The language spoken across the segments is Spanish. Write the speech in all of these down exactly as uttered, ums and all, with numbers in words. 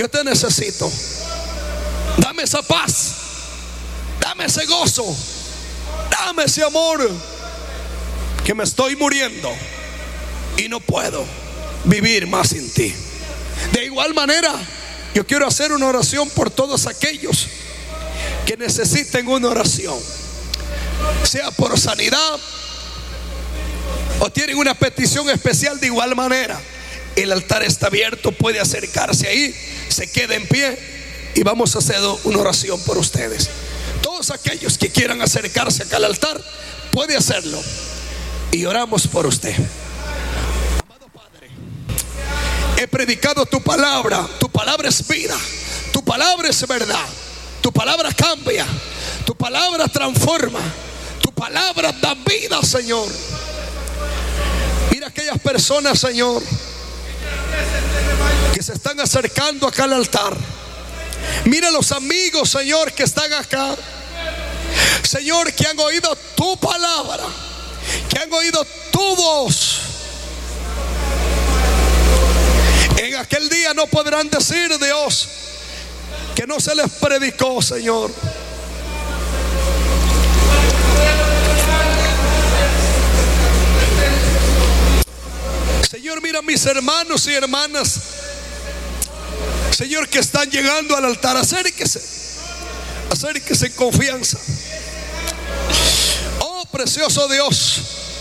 Yo te necesito. Dame esa paz, dame ese gozo, dame ese amor, que me estoy muriendo y no puedo vivir más sin ti. De igual manera, yo quiero hacer una oración por todos aquellos que necesiten una oración, sea por sanidad o tienen una petición especial. De igual manera, el altar está abierto, puede acercarse ahí, se quede en pie y vamos a hacer una oración por ustedes. Todos aquellos que quieran acercarse acá al altar, puede hacerlo y oramos por usted. Amado Padre, he predicado tu palabra. Tu palabra es vida, tu palabra es verdad, tu palabra cambia, tu palabra transforma, tu palabra da vida, Señor. Mira aquellas personas, Señor, que se están acercando acá al altar. Mira los amigos, Señor, que están acá, Señor, que han oído tu palabra, que han oído tu voz. En aquel día no podrán decir, Dios, que no se les predicó, Señor. Señor, mira mis hermanos y hermanas, Señor, que están llegando al altar. Acérquese, acérquese en confianza. Oh, precioso Dios,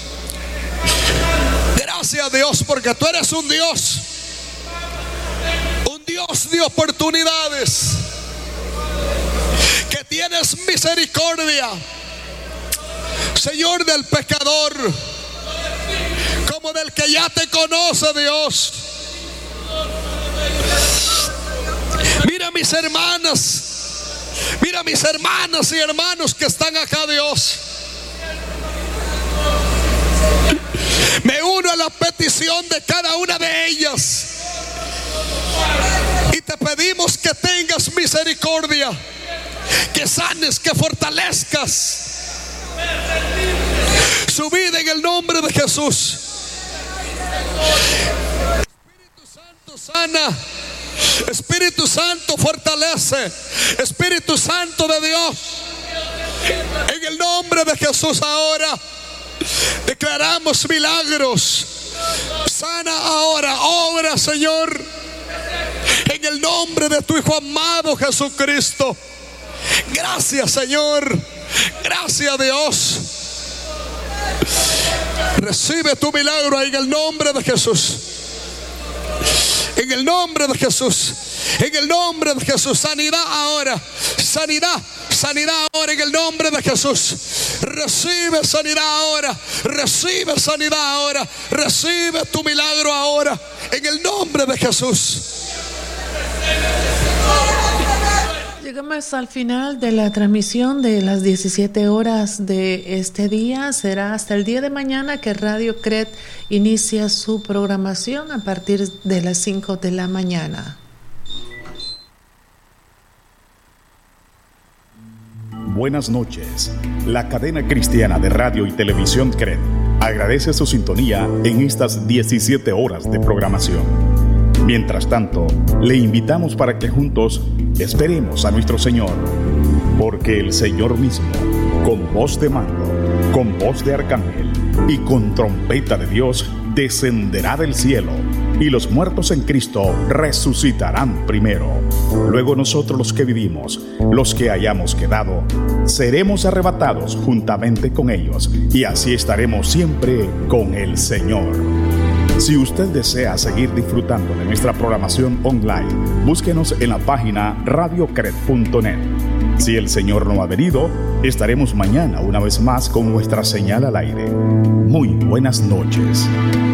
gracias a Dios, porque tú eres un Dios, un Dios de oportunidades, que tienes misericordia, Señor, del pecador como del que ya te conoce, Dios. Mira mis hermanas, mira mis hermanas y hermanos que están acá, Dios. Me uno a la petición de cada una de ellas y te pedimos que tengas misericordia, que sanes, que fortalezcas su vida en el nombre de Jesús. Espíritu Santo, sana. Espíritu Santo, fortalece. Espíritu Santo de Dios, en el nombre de Jesús ahora declaramos milagros. Sana ahora, obra, Señor, en el nombre de tu Hijo amado Jesucristo. Gracias, Señor. Gracias, Dios. Recibe tu milagro en el nombre de Jesús. En el nombre de Jesús. En el nombre de Jesús. Sanidad ahora. Sanidad. Sanidad ahora en el nombre de Jesús. Recibe sanidad ahora. Recibe sanidad ahora. Recibe tu milagro ahora en el nombre de Jesús. Llegamos al final de la transmisión de las diecisiete horas de este día. Será hasta el día de mañana que Radio C R E T inicia su programación a partir de las cinco de la mañana. Buenas noches. La cadena cristiana de radio y televisión C R E T agradece su sintonía en estas diecisiete horas de programación. Mientras tanto, le invitamos para que juntos esperemos a nuestro Señor, porque el Señor mismo, con voz de mando, con voz de arcángel y con trompeta de Dios, descenderá del cielo, y los muertos en Cristo resucitarán primero. Luego nosotros, los que vivimos, los que hayamos quedado, seremos arrebatados juntamente con ellos, y así estaremos siempre con el Señor. Si usted desea seguir disfrutando de nuestra programación online, búsquenos en la página radio cret punto net. Si el Señor no ha venido, estaremos mañana una vez más con nuestra señal al aire. Muy buenas noches.